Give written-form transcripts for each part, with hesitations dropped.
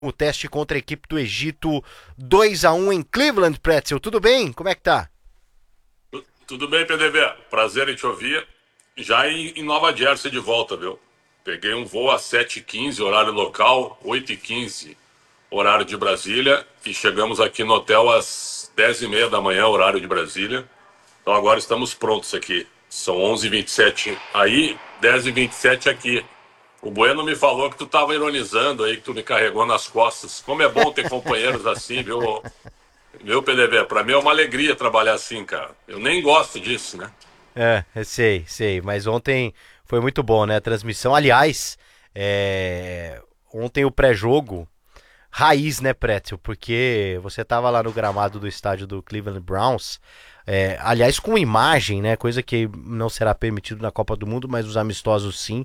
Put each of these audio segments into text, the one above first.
O teste contra a equipe do Egito, 2-1 em Cleveland, Pretzel. Tudo bem? Como é que tá? Tudo bem, PDB? Prazer em te ouvir. Já em Nova Jersey de volta, viu? Peguei um voo às 7h15, horário local, 8h15, horário de Brasília, e chegamos aqui no hotel às 10h30 da manhã, horário de Brasília. Então agora estamos prontos aqui. São 11h27 aí, 10h27 aqui. O Bueno me falou que tu tava ironizando aí, que tu me carregou nas costas. Como é bom ter companheiros assim, viu? Meu PDV, pra mim é uma alegria trabalhar assim, cara. Eu nem gosto disso, né? Sei, mas ontem foi muito bom, né? A transmissão. Aliás, ontem o pré-jogo, raiz, né, Pretzel? Porque você tava lá no gramado do estádio do Cleveland Browns, aliás, com imagem, né? Coisa que não será permitido na Copa do Mundo, mas os amistosos sim.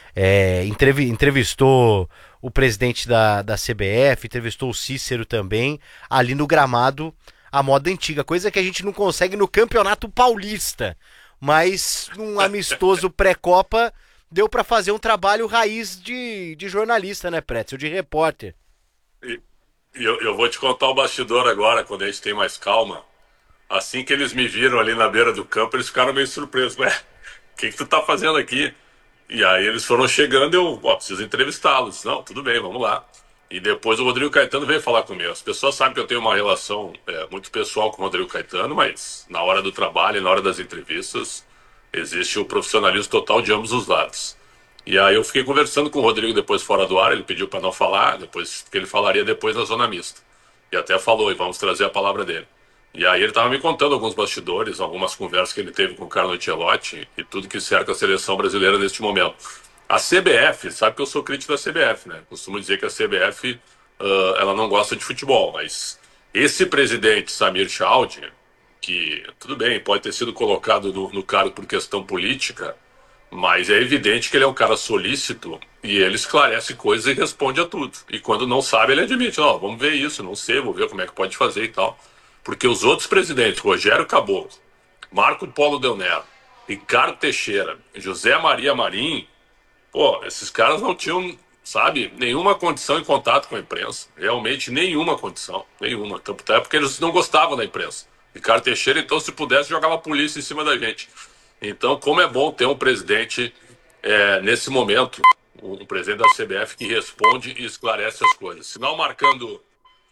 Entrevistou o presidente da CBF, entrevistou o Cícero também, ali no gramado, a moda antiga, coisa que a gente não consegue no Campeonato Paulista. Mas um amistoso pré-Copa deu pra fazer um trabalho raiz de jornalista, né, Pretzel? De repórter. E, e eu vou te contar o bastidor agora, quando a gente tem mais calma. Assim que eles me viram ali na beira do campo, eles ficaram meio surpresos. Ué, o que tu tá fazendo aqui? E aí eles foram chegando e preciso entrevistá-los. Não, tudo bem, vamos lá. E depois o Rodrigo Caetano veio falar comigo. As pessoas sabem que eu tenho uma relação muito pessoal com o Rodrigo Caetano, mas na hora do trabalho e na hora das entrevistas existe o profissionalismo total de ambos os lados. E aí eu fiquei conversando com o Rodrigo depois fora do ar, ele pediu para não falar, depois que ele falaria depois na zona mista. E até falou, e vamos trazer a palavra dele. E aí ele estava me contando alguns bastidores, algumas conversas que ele teve com o Carlo Ancelotti e tudo que cerca a seleção brasileira neste momento. A CBF, sabe que eu sou crítico da CBF, né? Costumo dizer que a CBF ela não gosta de futebol, mas esse presidente, Samir Chaudhry, que tudo bem, pode ter sido colocado no cargo por questão política, mas é evidente que ele é um cara solícito e ele esclarece coisas e responde a tudo. E quando não sabe, ele admite, ó, vamos ver isso, não sei, vou ver como é que pode fazer e tal. Porque os outros presidentes, Rogério Caboclo, Marco Polo Del Nero, Ricardo Teixeira, José Maria Marim, pô, esses caras não tinham, sabe, nenhuma condição em contato com a imprensa. Realmente nenhuma condição, nenhuma. Tanto é porque eles não gostavam da imprensa. Ricardo Teixeira, então, se pudesse, jogava a polícia em cima da gente. Então, como é bom ter um presidente nesse momento, um presidente da CBF que responde e esclarece as coisas. Sinal marcando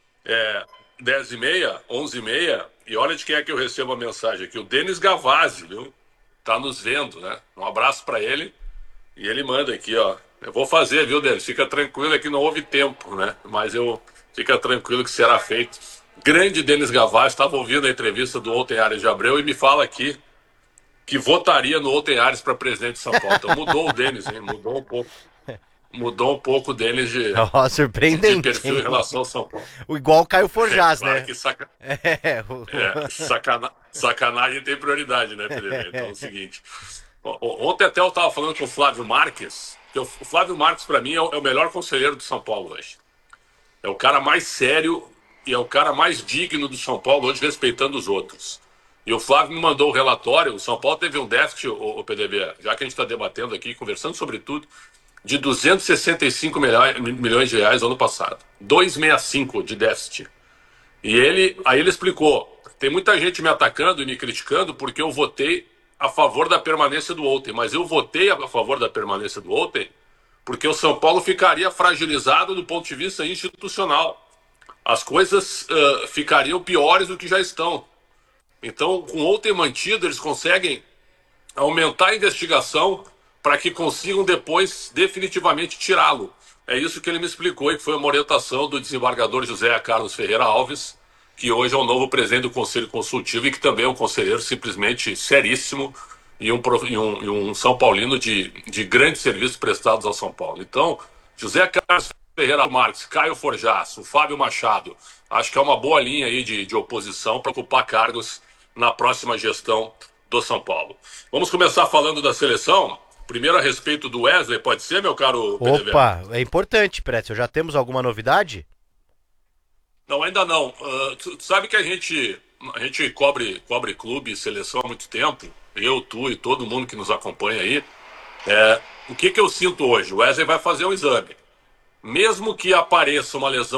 10h30, 11h30, e olha de quem é que eu recebo a mensagem aqui, o Denis Gavazzi, viu? Tá nos vendo, né? Um abraço para ele, e ele manda aqui, ó. Eu vou fazer, viu, Denis? Fica tranquilo, é que não houve tempo, né? Mas fica tranquilo que será feito. Grande Denis Gavazzi, estava ouvindo a entrevista do Ontem Ares de Abreu e me fala aqui que votaria no Ontem Ares para presidente de São Paulo. Então mudou o Denis, hein? Mudou um pouco o Denis Ó, de surpreendente, perfil em hein? relação ao São Paulo. Igual o Caio Forjás, Claro né? que É, sacanagem tem prioridade, né, PDB? Então é o seguinte. Ontem até eu estava falando com o Flávio Marques, que o Flávio Marques, para mim, é o melhor conselheiro do São Paulo hoje. É o cara mais sério e é o cara mais digno do São Paulo hoje, respeitando os outros. E o Flávio me mandou o relatório. O São Paulo teve um déficit, o PDB, já que a gente está debatendo aqui, conversando sobre tudo, de 265 milhões de reais no ano passado. 265 de déficit. Aí ele explicou: tem muita gente me atacando e me criticando porque eu votei a favor da permanência do Ontem, mas eu votei a favor da permanência do Ontem porque o São Paulo ficaria fragilizado do ponto de vista institucional. As coisas ficariam piores do que já estão. Então, com o Ontem mantido, eles conseguem aumentar a investigação para que consigam depois definitivamente tirá-lo. É isso que ele me explicou e que foi uma orientação do desembargador José Carlos Ferreira Alves, que hoje é o novo presidente do Conselho Consultivo e que também é um conselheiro simplesmente seríssimo e um São Paulino de grandes serviços prestados ao São Paulo. Então, José Carlos Ferreira Marques, Caio Forjás, o Fábio Machado, acho que é uma boa linha aí de oposição para ocupar cargos na próxima gestão do São Paulo. Vamos começar falando da seleção. Primeiro a respeito do Wesley, pode ser, meu caro PDV? Opa, é importante, Pretzel. Já temos alguma novidade? Não, ainda não. Tu sabe que a gente cobre clube e seleção há muito tempo. Eu, tu e todo mundo que nos acompanha aí. O que eu sinto hoje? O Wesley vai fazer um exame. mesmo que apareça uma lesão